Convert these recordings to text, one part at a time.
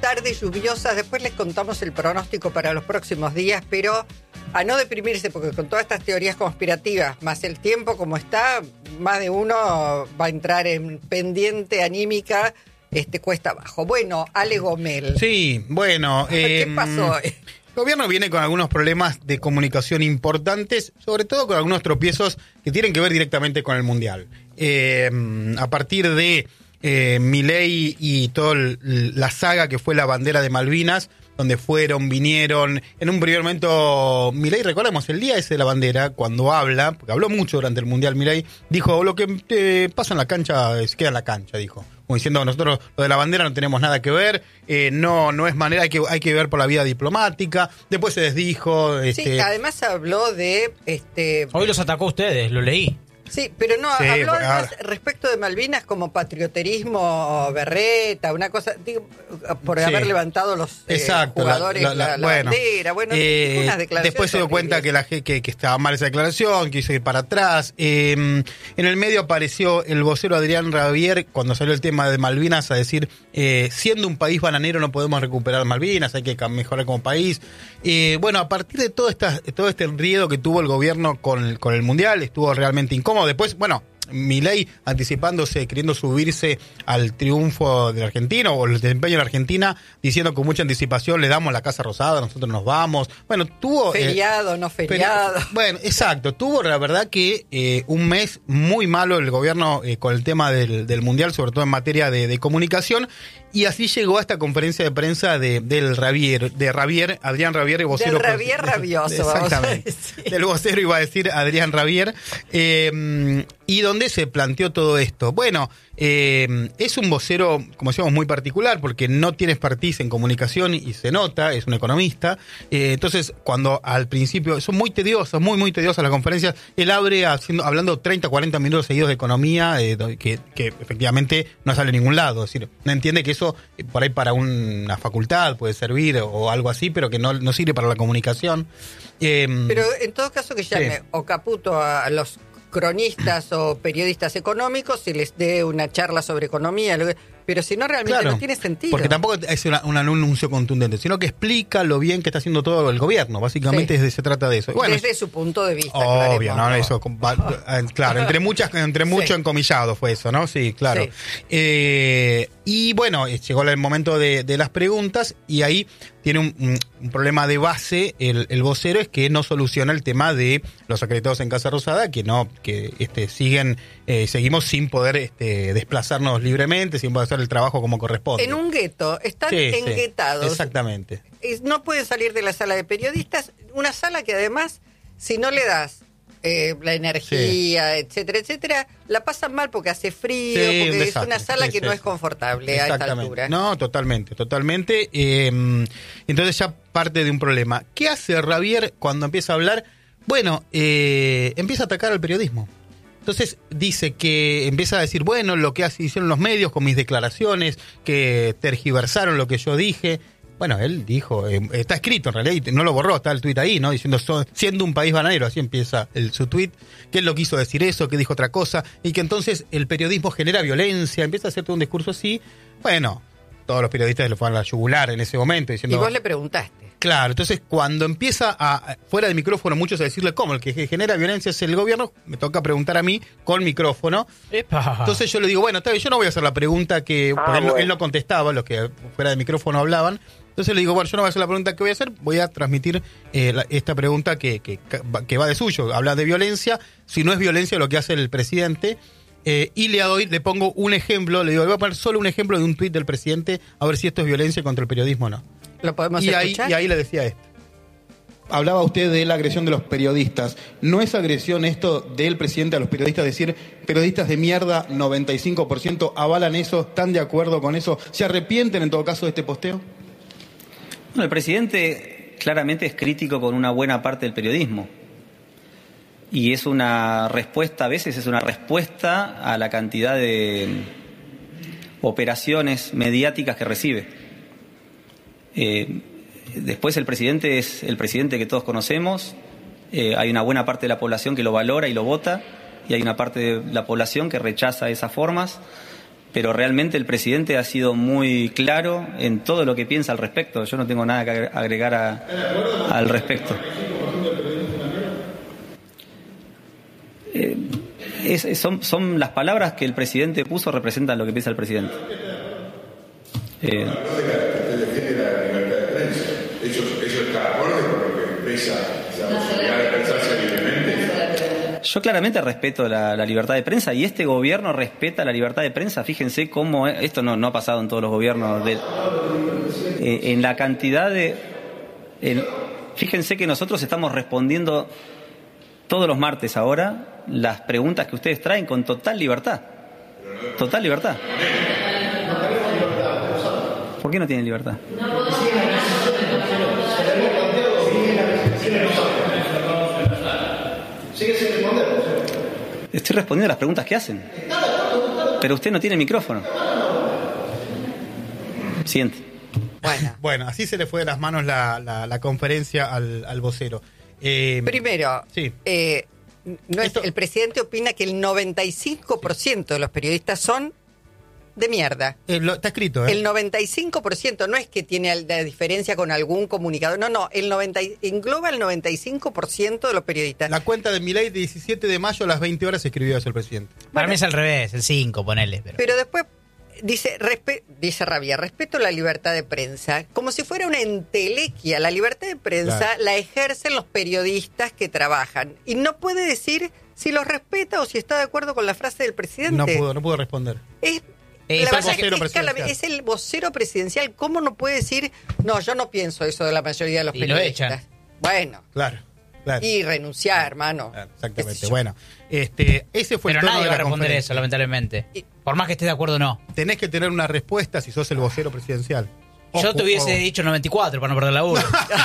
tardes lluviosas. Después les contamos el pronóstico para los próximos días, pero a no deprimirse, porque con todas estas teorías conspirativas, más el tiempo como está, más de uno va a entrar en pendiente anímica, cuesta abajo. Bueno, Ale Gomel. Sí, bueno. ¿Qué pasó? El gobierno viene con algunos problemas de comunicación importantes, sobre todo con algunos tropiezos que tienen que ver directamente con el Mundial. A partir de Milei y toda la saga que fue la bandera de Malvinas, donde vinieron, en un primer momento, Milei, recordemos, el día ese de la bandera, cuando habla, porque habló mucho durante el Mundial Milei, dijo, lo que pasa en la cancha, se queda en la cancha, dijo. Como diciendo, nosotros lo de la bandera no tenemos nada que ver, no es manera, hay que ver por la vía diplomática. Después se desdijo. Sí, además habló de... Hoy los atacó a ustedes, lo leí. Sí, pero no, sí, habló además respecto de Malvinas como patrioterismo berreta, una cosa, digo, por haber levantado los jugadores la bandera, bueno, unas declaraciones. Después se dio cuenta que estaba mal esa declaración, quiso ir para atrás. En el medio apareció el vocero Adrián Rabier, cuando salió el tema de Malvinas, a decir, siendo un país bananero no podemos recuperar Malvinas, hay que mejorar como país. Bueno, a partir de todo este enredo que tuvo el gobierno con el Mundial, estuvo realmente incómodo. Después, bueno, Milei anticipándose, queriendo subirse al triunfo del argentino o el desempeño de la Argentina, diciendo con mucha anticipación, le damos la Casa Rosada, nosotros nos vamos. Bueno, tuvo... Feriado, no feriado. Bueno, exacto, tuvo la verdad que un mes muy malo el gobierno con el tema del Mundial, sobre todo en materia de comunicación. Y así llegó a esta conferencia de prensa Adrián Rabier, el vocero. Del Rabier rabioso. Exactamente. Del vocero iba a decir Adrián Rabier. Y donde se planteó todo esto. Bueno, es un vocero, como decíamos, muy particular, porque no tiene expertise en comunicación y se nota, es un economista. Entonces, cuando al principio, son muy tediosas, muy tediosas las conferencias, él abre hablando 30, 40 minutos seguidos de economía, que efectivamente no sale a ningún lado. Es decir, no entiende que eso por ahí para una facultad puede servir o algo así, pero que no sirve para la comunicación. Pero en todo caso que llame o Caputo a los cronistas o periodistas económicos y les dé una charla sobre economía, pero si no realmente no tiene sentido. Porque tampoco es un anuncio contundente, sino que explica lo bien que está haciendo todo el gobierno. Básicamente se trata de eso. Bueno, desde su punto de vista. Obvio, ¿no? Eso, claro, entre mucho encomillado fue eso, ¿no? Sí, claro. Sí. Y bueno, llegó el momento de las preguntas y ahí tiene un problema de base el vocero, es que no soluciona el tema de los acreditados en Casa Rosada, seguimos sin poder desplazarnos libremente, sin poder hacer el trabajo como corresponde. En un gueto, están enguetados. Exactamente. No pueden salir de la sala de periodistas, una sala que además, si no le das la energía, etcétera, la pasan mal porque hace frío, porque es una sala que no es confortable a esta altura. No, totalmente. Entonces ya parte de un problema. ¿Qué hace Rabier cuando empieza a hablar? Bueno, empieza a atacar al periodismo. Entonces dice que empieza a decir, bueno, lo que hicieron los medios con mis declaraciones, que tergiversaron lo que yo dije. Bueno, él dijo, está escrito en realidad, y no lo borró, está el tuit ahí, ¿no? Diciendo, siendo un país bananero, así empieza su tuit, que él no quiso decir eso, que dijo otra cosa, y que entonces el periodismo genera violencia, empieza a hacer todo un discurso así. Bueno, todos los periodistas le fueron a la yugular en ese momento, diciendo... Y vos le preguntaste. Claro, entonces cuando empieza fuera del micrófono muchos a decirle cómo el que genera violencia es el gobierno, me toca preguntar a mí con micrófono. ¡Epa! Entonces yo le digo, bueno, está bien, yo no voy a hacer la pregunta él no contestaba, los que fuera del micrófono hablaban. Entonces le digo, bueno, yo no voy a hacer la pregunta que voy a hacer, voy a transmitir esta pregunta que va de suyo. Habla de violencia, si no es violencia lo que hace el presidente. Y le pongo un ejemplo, le digo, le voy a poner solo un ejemplo de un tuit del presidente, a ver si esto es violencia contra el periodismo o no. ¿Lo podemos escuchar? Y ahí le decía esto. Hablaba usted de la agresión de los periodistas. ¿No es agresión esto del presidente a los periodistas? Decir, periodistas de mierda, 95% avalan eso, están de acuerdo con eso, ¿se arrepienten en todo caso de este posteo? Bueno, el presidente claramente es crítico con una buena parte del periodismo. Y es una respuesta, a veces es una respuesta a la cantidad de operaciones mediáticas que recibe. Después el presidente es el presidente que todos conocemos. Hay una buena parte de la población que lo valora y lo vota, y hay una parte de la población que rechaza esas formas. pero realmente el presidente ha sido muy claro en todo lo que piensa al respecto. Yo no tengo nada que agregar al respecto. Son las palabras que el presidente puso, representan lo que piensa el presidente. ¿Usted defiende la libertad de prensa? ¿Eso está acorde con lo que expresa la posibilidad de expresarse libremente? Yo claramente respeto la libertad de prensa y este gobierno respeta la libertad de prensa. Fíjense cómo esto no ha pasado en todos los gobiernos. En la cantidad de... fíjense que nosotros estamos respondiendo todos los martes ahora las preguntas que ustedes traen con total libertad. Total libertad. ¿Por qué no tienen libertad? Estoy respondiendo a las preguntas que hacen. Pero usted no tiene micrófono. Siguiente. Bueno, así se le fue de las manos la conferencia al vocero. Primero, sí. El presidente opina que el 95% de los periodistas son de mierda. Está escrito, ¿eh? El 95%, no es que tiene la diferencia con algún comunicador, no, engloba el 95% de los periodistas. La cuenta de Milei, 17 de mayo a las 20 horas, escribió eso el presidente. Para mí es al revés, el 5, ponele. Pero después dice Rabia, respeto la libertad de prensa, como si fuera una entelequia. La libertad de prensa la ejercen los periodistas que trabajan. Y no puede decir si los respeta o si está de acuerdo con la frase del presidente. No pudo responder. Es el vocero presidencial. ¿Cómo no puede decir, no, yo no pienso eso de la mayoría de los periodistas? Lo echan. Bueno. Claro. Y renunciar, hermano. Claro, exactamente. Bueno, ese fue pero el tono nadie de va a la responder conferencia. eso, lamentablemente. Por más que estés de acuerdo o no. Tenés que tener una respuesta si sos el vocero presidencial. Yo te hubiese dicho 94 para no perder la 1.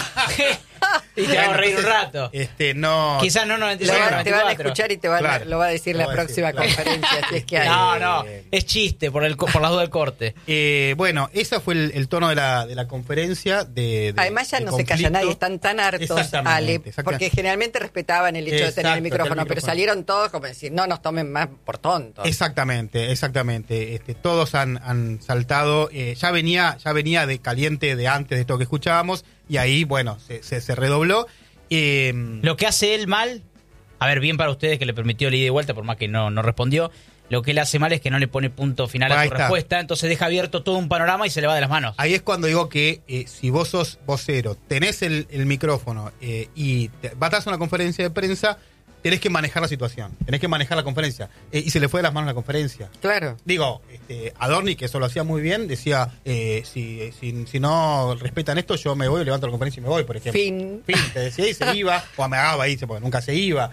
Y te hago reír un rato. No. Quizás no 96, 94. Te van a escuchar y lo va a decir la próxima conferencia. Si es que hay. No, es chiste por las dudas del corte. Bueno, ese fue el tono de la conferencia. Además ya no se calla nadie, están tan hartos, Ale, porque generalmente respetaban el hecho de tener el micrófono, pero salieron todos como decir, no nos tomen más por tontos. Exactamente. Todos han saltado, ya venía de caliente de antes de esto que escuchábamos, y ahí, bueno, se redobló. Lo que hace él mal, a ver, bien para ustedes que le permitió el ida y vuelta, por más que no respondió, lo que él hace mal es que no le pone punto final a su respuesta, entonces deja abierto todo un panorama y se le va de las manos. Ahí es cuando digo que si vos sos vocero, tenés el micrófono y vas a hacer una conferencia de prensa, tenés que manejar la situación, tenés que manejar la conferencia. Y se le fue de las manos la conferencia. Claro. Digo, Adorni, que eso lo hacía muy bien, decía, si no respetan esto, yo me voy, levanto la conferencia y me voy, por ejemplo. Fin, te decía y se iba, o amagaba ahí, porque nunca se iba,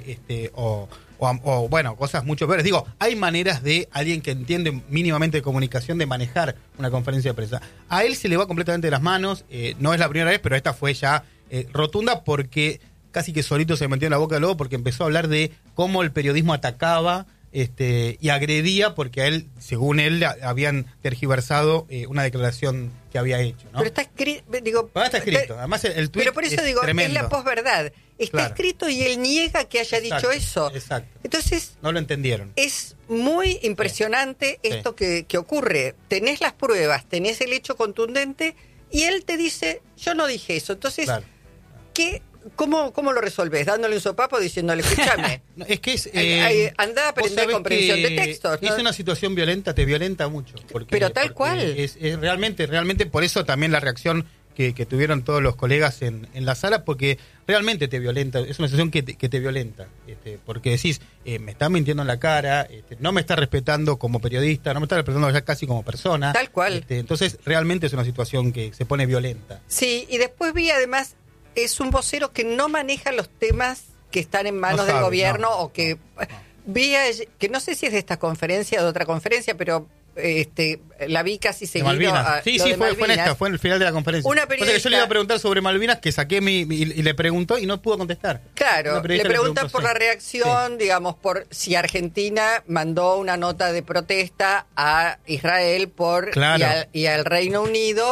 o bueno, cosas mucho peores. Digo, hay maneras de alguien que entiende mínimamente de comunicación de manejar una conferencia de prensa. A él se le va completamente de las manos, no es la primera vez, pero esta fue ya rotunda porque casi que solito se metió en la boca del lobo porque empezó a hablar de cómo el periodismo atacaba y agredía porque a él, según él, habían tergiversado una declaración que había hecho, ¿no? Pero está escrito, está escrito. Además el tuit pero por eso digo, tremendo. es la posverdad. Está escrito y él niega que haya dicho eso. Exacto. Entonces, no lo entendieron. Es muy impresionante esto que ocurre. Tenés las pruebas, tenés el hecho contundente y él te dice, yo no dije eso. Entonces, ¿Cómo lo resolvés? ¿Dándole un sopapo diciéndole, escúchame? Es que es... andá a aprender comprensión de textos, ¿no? Es una situación violenta, te violenta mucho. Pero tal cual. Es realmente por eso también la reacción que tuvieron todos los colegas en la sala, porque realmente te violenta, es una situación que te violenta. Porque decís, me está mintiendo en la cara, no me está respetando como periodista, no me está respetando ya casi como persona. Tal cual. Entonces realmente es una situación que se pone violenta. Sí, y después vi además... Es un vocero que no maneja los temas que están en manos del gobierno o que que no sé si es de esta conferencia o de otra conferencia, pero la vi casi seguido. Sí, fue en esta, fue en el final de la conferencia. Una periodista, que yo le iba a preguntar sobre Malvinas, que saqué y le preguntó y no pudo contestar. Claro, le preguntan por la reacción, digamos, por si Argentina mandó una nota de protesta a Israel y al Reino Unido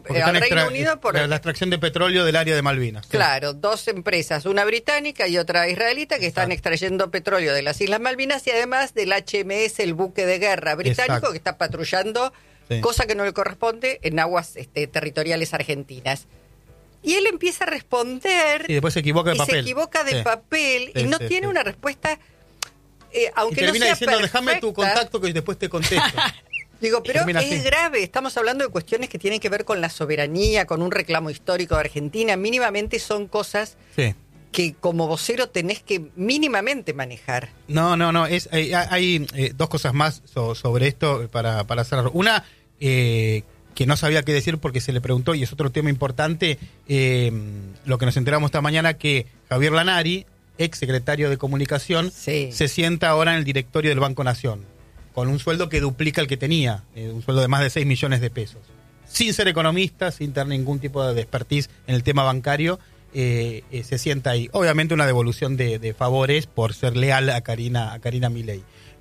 al Reino Unido por la extracción de petróleo del área de Malvinas. Claro, sí. 2 empresas, una británica y otra israelita, que están extrayendo petróleo de las Islas Malvinas y además del HMS, el buque de guerra británico, que está patrullando, cosa que no le corresponde, en aguas territoriales argentinas. Y él empieza a responder. Y después se equivoca de papel. Se equivoca de papel y no tiene una respuesta, aunque y termina no sea diciendo, perfecta. Déjame tu contacto que después te contesto. Digo, pero es grave. Estamos hablando de cuestiones que tienen que ver con la soberanía, con un reclamo histórico de Argentina. Mínimamente son cosas que como vocero tenés que mínimamente manejar. No. Hay 2 cosas más sobre esto para cerrar. Una, que no sabía qué decir porque se le preguntó, y es otro tema importante, lo que nos enteramos esta mañana, que Javier Lanari, ex secretario de Comunicación, se sienta ahora en el directorio del Banco Nación, con un sueldo que duplica el que tenía, un sueldo de más de 6 millones de pesos. Sin ser economista, sin tener ningún tipo de expertise en el tema bancario, se sienta ahí. Obviamente una devolución de favores por ser leal a Karina Milei.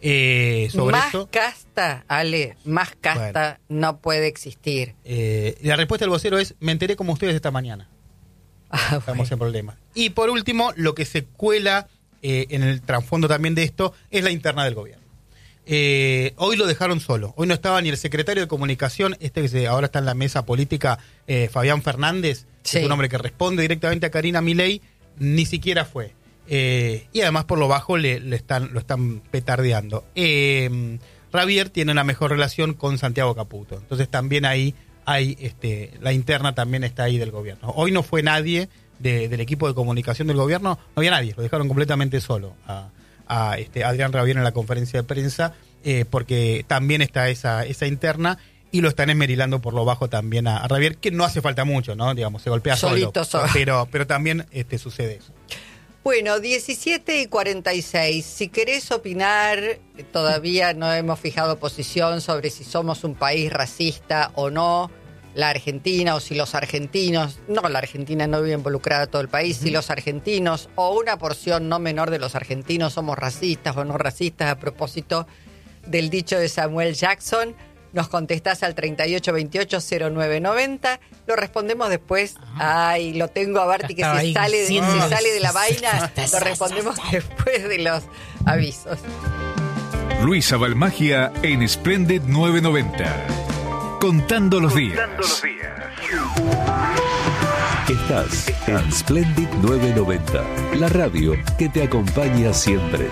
Más casta, Ale, más casta no puede existir. La respuesta del vocero es: me enteré como ustedes esta mañana. Estamos en problemas. Y por último, lo que se cuela en el trasfondo también de esto es la interna del gobierno. Hoy lo dejaron solo. Hoy no estaba ni el secretario de Comunicación, que ahora está en la mesa política, Fabián Fernández, que es un hombre que responde directamente a Karina Milei, ni siquiera fue. Y además por lo bajo lo están petardeando. Javier tiene una mejor relación con Santiago Caputo, entonces también ahí hay la interna también está ahí del gobierno. Hoy no fue nadie del equipo de comunicación del gobierno, no había nadie, lo dejaron completamente solo a Adrián Javier en la conferencia de prensa, porque también está esa interna. Y lo están esmerilando por lo bajo también a Javier, que no hace falta mucho, ¿no? Digamos, se golpea solito. Pero también sucede eso. Bueno, 17:46. Si querés opinar, todavía no hemos fijado posición sobre si somos un país racista o no, la Argentina, o si los argentinos, no, la Argentina no vive involucrada todo el país, si los argentinos o una porción no menor de los argentinos somos racistas o no racistas, a propósito del dicho de Samuel Jackson. Nos contestás al 3828-0990. Lo respondemos después. Ay, lo tengo a Barty que se sale de la vaina. Lo respondemos después de los avisos. Luisa Balmagia en Splendid 990. Contando los días. Estás en Splendid 990, la radio que te acompaña siempre.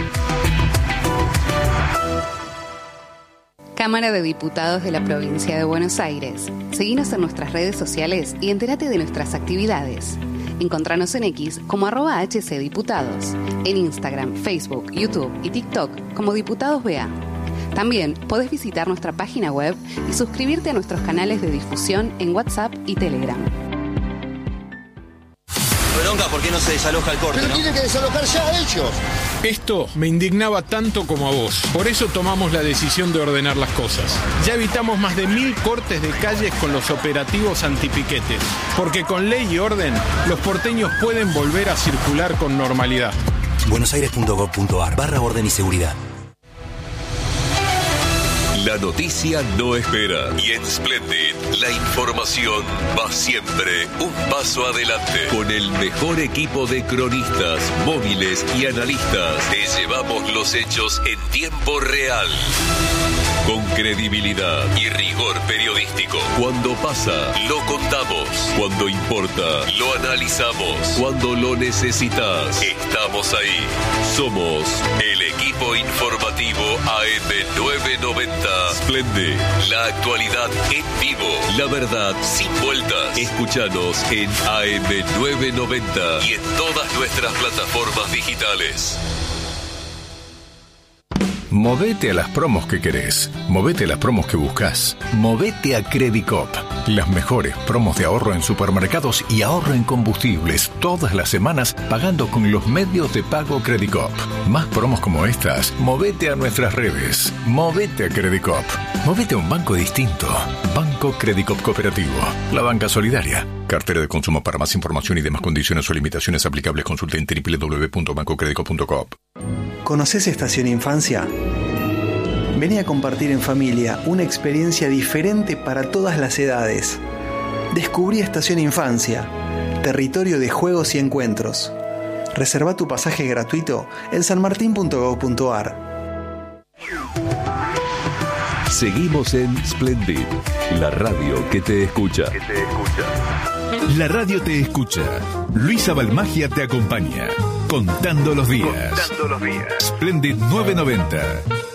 Cámara de Diputados de la Provincia de Buenos Aires. Seguinos en nuestras redes sociales y entérate de nuestras actividades. Encontranos en X como @HCDiputados, en Instagram, Facebook, YouTube y TikTok como Diputados BA. También podés visitar nuestra página web y suscribirte a nuestros canales de difusión en WhatsApp y Telegram. Bronca, ¿por qué no se desaloja el corte? Pero tienen que desalojar ya a ellos. Esto me indignaba tanto como a vos. Por eso tomamos la decisión de ordenar las cosas. Ya evitamos más de 1000 cortes de calles con los operativos antipiquetes. Porque con ley y orden, los porteños pueden volver a circular con normalidad. buenosaires.gov.ar/orden y seguridad. La noticia no espera y en Splendid la información va siempre un paso adelante. Con el mejor equipo de cronistas, móviles y analistas, te llevamos los hechos en tiempo real. Con credibilidad y rigor periodístico. Cuando pasa, lo contamos. Cuando importa, lo analizamos. Cuando lo necesitas, estamos ahí. Somos el equipo informativo AM990. Splendid, la actualidad en vivo. La verdad sin vueltas. Escúchanos en AM990 y en todas nuestras plataformas digitales. Movete a las promos que querés. Movete a las promos que buscas. Movete a Credicop. Las mejores promos de ahorro en supermercados y ahorro en combustibles todas las semanas pagando con los medios de pago Credicop. Más promos como estas, movete a nuestras redes. Movete a Credicop. Movete a un banco distinto. Banco Credicop Cooperativo. La banca solidaria. Cartera de consumo. Para más información y demás condiciones o limitaciones aplicables, consulte en www.bancocredico.com. ¿Conoces Estación Infancia? Vení a compartir en familia una experiencia diferente para todas las edades. Descubrí Estación Infancia, territorio de juegos y encuentros. Reserva tu pasaje gratuito en sanmartin.gov.ar. Seguimos en Splendid, la radio que te escucha. La radio te escucha. Luisa Balmagia te acompaña. Contando los días. Splendid 990.